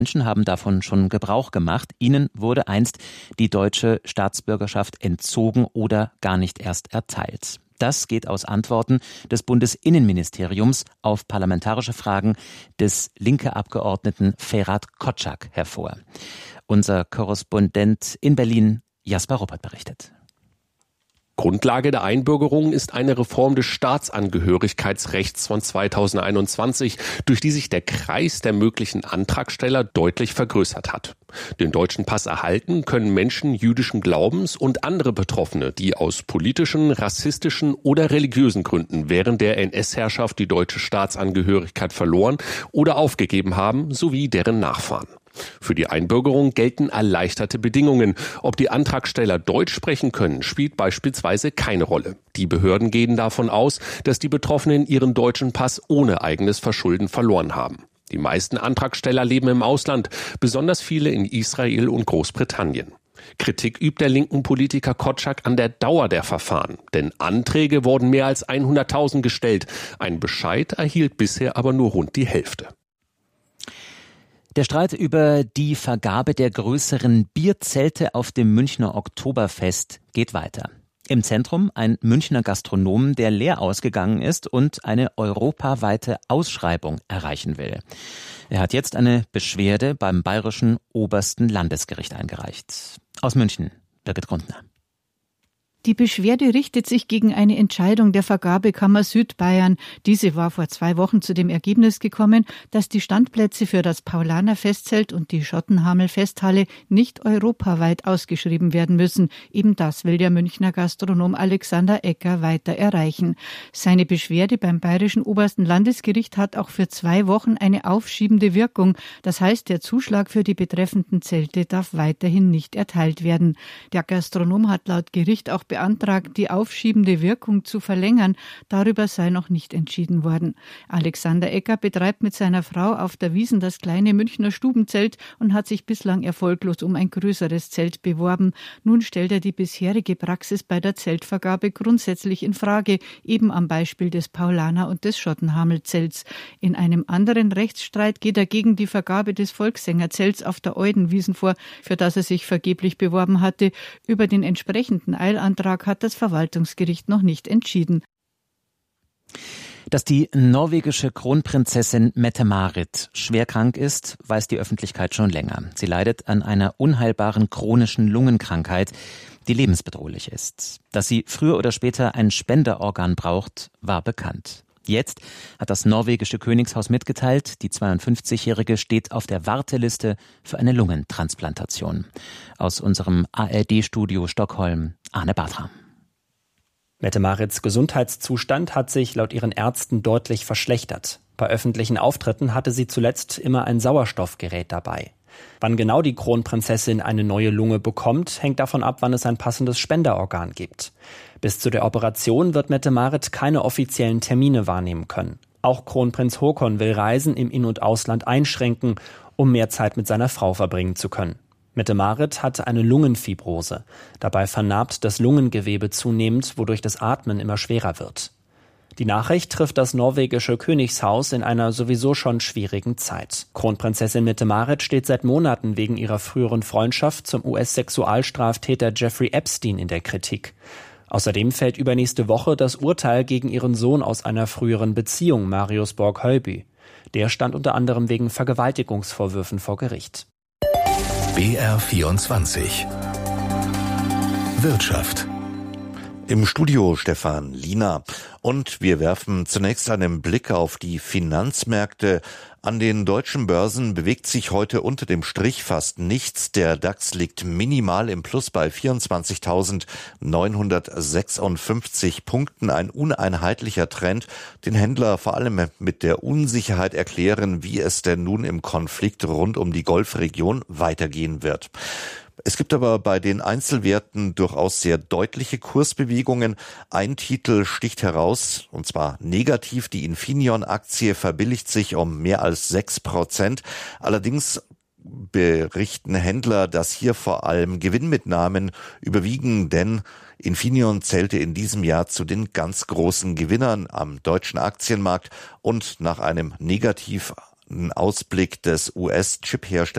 Menschen haben davon schon Gebrauch gemacht. Ihnen wurde einst die deutsche Staatsbürgerschaft entzogen oder gar nicht erst erteilt. Das geht aus Antworten des Bundesinnenministeriums auf parlamentarische Fragen des Linke-Abgeordneten Ferhat Kotschak hervor. Unser Korrespondent in Berlin, Jasper Ruppert, berichtet. Grundlage der Einbürgerung ist eine Reform des Staatsangehörigkeitsrechts von 2021, durch die sich der Kreis der möglichen Antragsteller deutlich vergrößert hat. Den deutschen Pass erhalten können Menschen jüdischen Glaubens und andere Betroffene, die aus politischen, rassistischen oder religiösen Gründen während der NS-Herrschaft die deutsche Staatsangehörigkeit verloren oder aufgegeben haben, sowie deren Nachfahren. Für die Einbürgerung gelten erleichterte Bedingungen. Ob die Antragsteller Deutsch sprechen können, spielt beispielsweise keine Rolle. Die Behörden gehen davon aus, dass die Betroffenen ihren deutschen Pass ohne eigenes Verschulden verloren haben. Die meisten Antragsteller leben im Ausland, besonders viele in Israel und Großbritannien. Kritik übt der linken Politiker Kotschak an der Dauer der Verfahren, denn Anträge wurden mehr als 100.000 gestellt. Ein Bescheid erhielt bisher aber nur rund die Hälfte. Der Streit über die Vergabe der größeren Bierzelte auf dem Münchner Oktoberfest geht weiter. Im Zentrum ein Münchner Gastronom, der leer ausgegangen ist und eine europaweite Ausschreibung erreichen will. Er hat jetzt eine Beschwerde beim Bayerischen Obersten Landesgericht eingereicht. Aus München, Birgit Grundner. Die Beschwerde richtet sich gegen eine Entscheidung der Vergabekammer Südbayern. Diese war vor 2 Wochen zu dem Ergebnis gekommen, dass die Standplätze für das Paulaner Festzelt und die Schottenhamel Festhalle nicht europaweit ausgeschrieben werden müssen. Eben das will der Münchner Gastronom Alexander Ecker weiter erreichen. Seine Beschwerde beim Bayerischen Obersten Landesgericht hat auch für 2 Wochen eine aufschiebende Wirkung. Das heißt, der Zuschlag für die betreffenden Zelte darf weiterhin nicht erteilt werden. Der Gastronom hat laut Gericht auch beantragt, die aufschiebende Wirkung zu verlängern. Darüber sei noch nicht entschieden worden. Alexander Ecker betreibt mit seiner Frau auf der Wiesn das kleine Münchner Stubenzelt und hat sich bislang erfolglos um ein größeres Zelt beworben. Nun stellt er die bisherige Praxis bei der Zeltvergabe grundsätzlich in Frage, eben am Beispiel des Paulaner und des Schottenhamel-Zelts. In einem anderen Rechtsstreit geht er gegen die Vergabe des Volkssängerzelts auf der Eudenwiesn vor, für das er sich vergeblich beworben hatte. Über den entsprechenden Eilantrag hat das Verwaltungsgericht noch nicht entschieden. Dass die norwegische Kronprinzessin Mette-Marit schwer krank ist, weiß die Öffentlichkeit schon länger. Sie leidet an einer unheilbaren chronischen Lungenkrankheit, die lebensbedrohlich ist. Dass sie früher oder später ein Spenderorgan braucht, war bekannt. Jetzt hat das norwegische Königshaus mitgeteilt, die 52-Jährige steht auf der Warteliste für eine Lungentransplantation. Aus unserem ARD-Studio Stockholm, Arne Bartram. Mette-Marits Gesundheitszustand hat sich laut ihren Ärzten deutlich verschlechtert. Bei öffentlichen Auftritten hatte sie zuletzt immer ein Sauerstoffgerät dabei. Wann genau die Kronprinzessin eine neue Lunge bekommt, hängt davon ab, wann es ein passendes Spenderorgan gibt. Bis zu der Operation wird Mette-Marit keine offiziellen Termine wahrnehmen können. Auch Kronprinz Haakon will Reisen im In- und Ausland einschränken, um mehr Zeit mit seiner Frau verbringen zu können. Mette-Marit hat eine Lungenfibrose. Dabei vernarbt das Lungengewebe zunehmend, wodurch das Atmen immer schwerer wird. Die Nachricht trifft das norwegische Königshaus in einer sowieso schon schwierigen Zeit. Kronprinzessin Mette-Marit steht seit Monaten wegen ihrer früheren Freundschaft zum US-Sexualstraftäter Jeffrey Epstein in der Kritik. Außerdem fällt übernächste Woche das Urteil gegen ihren Sohn aus einer früheren Beziehung, Marius Borg-Höyby. Der stand unter anderem wegen Vergewaltigungsvorwürfen vor Gericht. BR24 Wirtschaft. Im Studio Stefan Liener. Und wir werfen zunächst einen Blick auf die Finanzmärkte. An den deutschen Börsen bewegt sich heute unter dem Strich fast nichts. Der DAX liegt minimal im Plus bei 24.956 Punkten. Ein uneinheitlicher Trend, den Händler vor allem mit der Unsicherheit erklären, wie es denn nun im Konflikt rund um die Golfregion weitergehen wird. Es gibt aber bei den Einzelwerten durchaus sehr deutliche Kursbewegungen. Ein Titel sticht heraus, und zwar negativ. Die Infineon-Aktie verbilligt sich um mehr als 6%. Allerdings berichten Händler, dass hier vor allem Gewinnmitnahmen überwiegen, denn Infineon zählte in diesem Jahr zu den ganz großen Gewinnern am deutschen Aktienmarkt und nach einem negativen Ausblick des US-Chip-Herstellers